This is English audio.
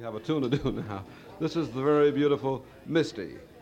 have a tune to do now. This is the very beautiful Misty.